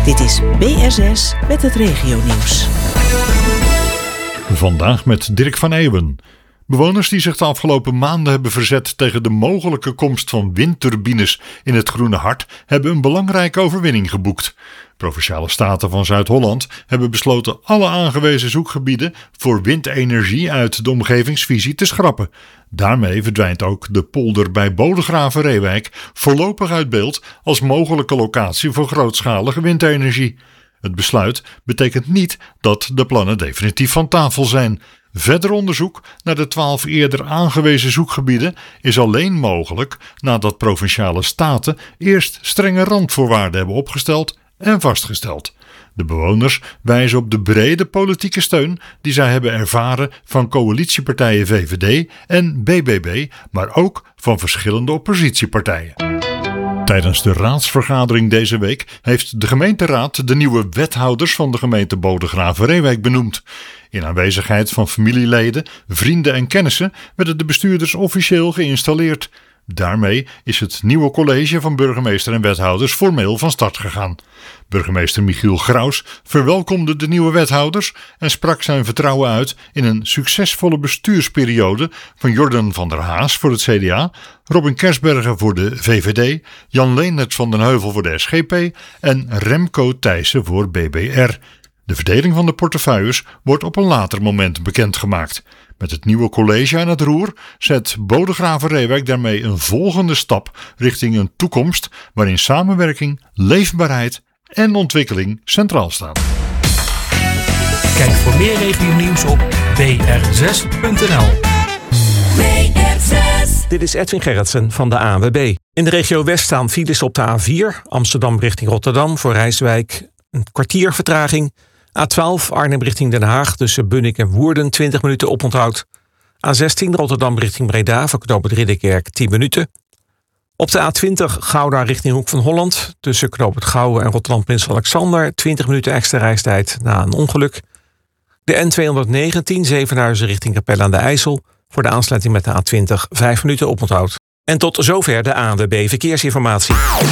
Dit is BSS met het regionieuws. Vandaag met Dirk van Eeuwen. Bewoners die zich de afgelopen maanden hebben verzet tegen de mogelijke komst van windturbines in het Groene Hart hebben een belangrijke overwinning geboekt. Provinciale staten van Zuid-Holland hebben besloten alle aangewezen zoekgebieden voor windenergie uit de omgevingsvisie te schrappen. Daarmee verdwijnt ook de polder bij Bodegraven-Reewijk voorlopig uit beeld als mogelijke locatie voor grootschalige windenergie. Het besluit betekent niet dat de plannen definitief van tafel zijn. Verder onderzoek naar de 12 eerder aangewezen zoekgebieden is alleen mogelijk nadat provinciale staten eerst strenge randvoorwaarden hebben opgesteld en vastgesteld. De bewoners wijzen op de brede politieke steun die zij hebben ervaren van coalitiepartijen VVD en BBB, maar ook van verschillende oppositiepartijen. Tijdens de raadsvergadering deze week heeft de gemeenteraad de nieuwe wethouders van de gemeente Bodegraven-Reewijk benoemd. In aanwezigheid van familieleden, vrienden en kennissen werden de bestuurders officieel geïnstalleerd. Daarmee is het nieuwe college van burgemeester en wethouders formeel van start gegaan. Burgemeester Michiel Graus verwelkomde de nieuwe wethouders en sprak zijn vertrouwen uit in een succesvolle bestuursperiode van Jordan van der Haas voor het CDA, Robin Kersberger voor de VVD, Jan Leenert van den Heuvel voor de SGP en Remco Thijssen voor BBR. De verdeling van de portefeuilles wordt op een later moment bekendgemaakt. Met het nieuwe college aan het roer zet Bodegraven-Reewijk daarmee een volgende stap richting een toekomst waarin samenwerking, leefbaarheid en ontwikkeling centraal staan. Kijk voor meer regionieuws op br6.nl. Dit is Edwin Gerritsen van de ANWB. In de regio West staan files op de A4, Amsterdam richting Rotterdam voor Rijswijk een kwartier vertraging. A12 Arnhem richting Den Haag tussen Bunnik en Woerden 20 minuten oponthoud. A16 Rotterdam richting Breda voor knooppunt Ridderkerk 10 minuten. Op de A20 Gouda richting Hoek van Holland tussen knooppunt Gouwen en Rotterdam Prins Alexander 20 minuten extra reistijd na een ongeluk. De N219 Zevenhuizen richting Capelle aan de IJssel voor de aansluiting met de A20 5 minuten oponthoud. En tot zover de ANWB Verkeersinformatie.